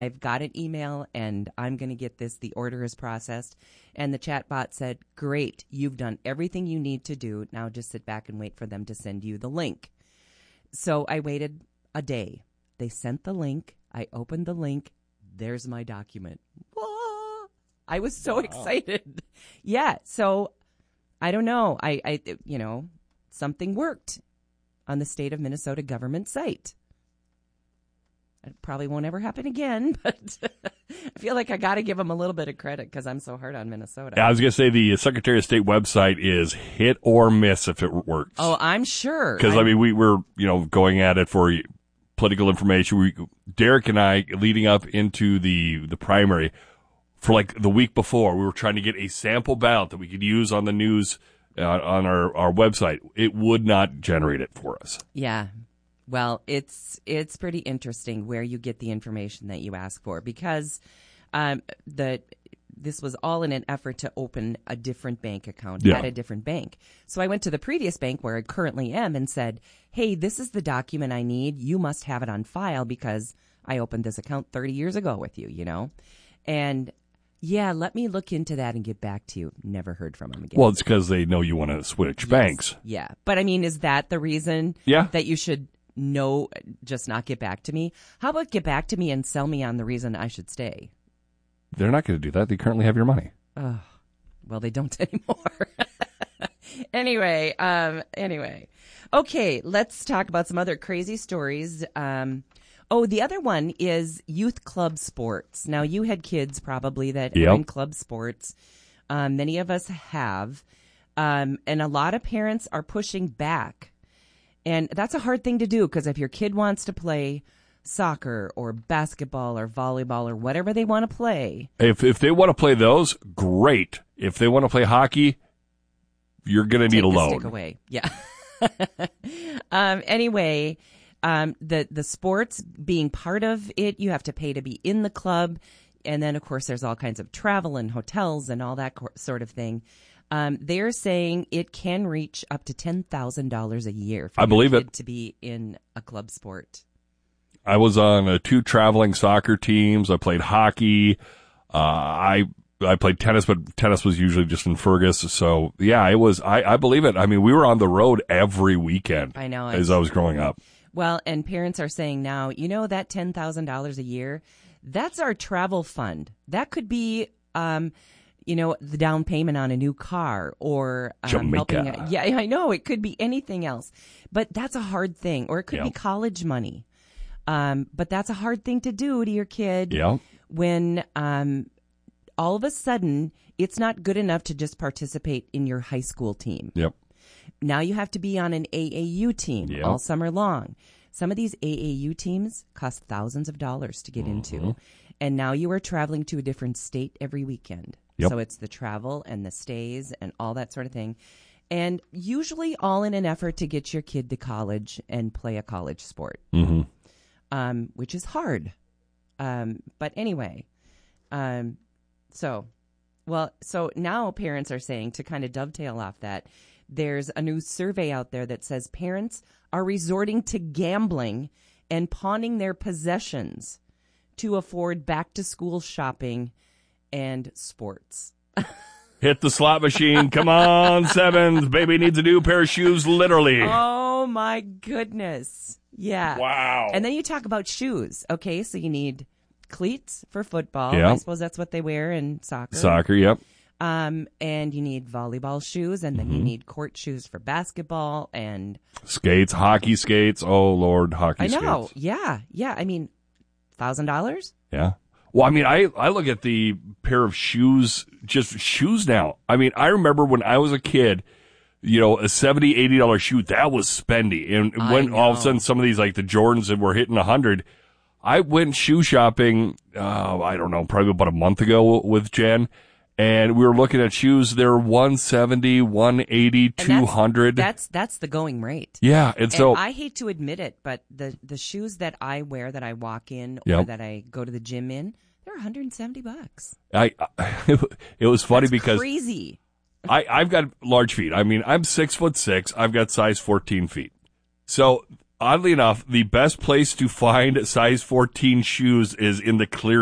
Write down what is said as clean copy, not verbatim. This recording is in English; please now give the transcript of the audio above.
I've got an email and I'm going to get this. The order is processed. And the chatbot said, great, you've done everything you need to do. Now just sit back and wait for them to send you the link. So I waited a day. They sent the link. I opened the link. There's my document. Whoa! I was so excited. Yeah. So I don't know. I something worked on the state of Minnesota government site. It probably won't ever happen again, but I feel like I got to give them a little bit of credit because I'm so hard on Minnesota. I was going to say the Secretary of State website is hit or miss if it works. Oh, I'm sure. Because, we were, going at it for political information. Derek and I, leading up into the primary, for like the week before, we were trying to get a sample ballot that we could use on the news on our website. It would not generate it for us. Yeah. Well, it's pretty interesting where you get the information that you ask for because this was all in an effort to open a different bank account at a different bank. So I went to the previous bank where I currently am and said, hey, this is the document I need. You must have it on file because I opened this account 30 years ago with you, And yeah, let me look into that and get back to you. Never heard from them again. Well, it's because they know you want to switch banks. Yeah. But I mean, is that the reason that you should just not get back to me? How about get back to me and sell me on the reason I should stay? They're not going to do that. They currently have your money. Oh, well, they don't anymore. Anyway. Okay, let's talk about some other crazy stories. The other one is youth club sports. Now, you had kids probably that are in club sports. Many of us have. And a lot of parents are pushing back. And that's a hard thing to do because if your kid wants to play soccer or basketball or volleyball or whatever they want to play. If they want to play those, great. If they want to play hockey, you're going to need a loan. Stick away. Yeah. Anyway, the sports being part of it, you have to pay to be in the club. And then, of course, there's all kinds of travel and hotels and all that sort of thing. They're saying it can reach up to $10,000 a year for your kid to be in a club sport. I was on 2 traveling soccer teams. I played hockey. I played tennis, but tennis was usually just in Fergus. So, yeah, it was. I believe it. I mean, we were on the road every weekend. I know. As I was growing up. Well, and parents are saying now, that $10,000 a year, that's our travel fund. That could be the down payment on a new car or Jamaica. Yeah, I know. It could be anything else. But that's a hard thing. Or it could be college money. But that's a hard thing to do to your kid when all of a sudden it's not good enough to just participate in your high school team. Yep. Now you have to be on an AAU team all summer long. Some of these AAU teams cost thousands of dollars to get into. And now you are traveling to a different state every weekend. Yep. So it's the travel and the stays and all that sort of thing. And usually all in an effort to get your kid to college and play a college sport, which is hard. But anyway, so now parents are saying, to kind of dovetail off that, there's a new survey out there that says parents are resorting to gambling and pawning their possessions to afford back-to-school shopping and sports. Hit the slot machine. Come on, Sevens. Baby needs a new pair of shoes, literally. Oh, my goodness. Yeah. Wow. And then you talk about shoes. Okay, so you need cleats for football. Yep. I suppose that's what they wear in soccer. Soccer, yep. And you need volleyball shoes, and then you need court shoes for basketball and skates, hockey skates. Oh, Lord, hockey skates. I know. Yeah. I mean, $1,000? Yeah. Well, I mean, I look at the pair of shoes, just shoes now. I mean, I remember when I was a kid, a $70, $80 shoe, that was spendy. And when all of a sudden some of these, like the Jordans that were hitting $100, I went shoe shopping, I don't know, probably about a month ago with Jen. And we were looking at shoes. They're $170, $180, $200. That's the going rate. Yeah, and so I hate to admit it, but the shoes that I wear, that I walk in or that I go to the gym in, they're $170. It was funny because crazy. I've got large feet. I mean, I'm 6'6". I've got size 14 feet. So oddly enough, the best place to find size 14 shoes is in the clear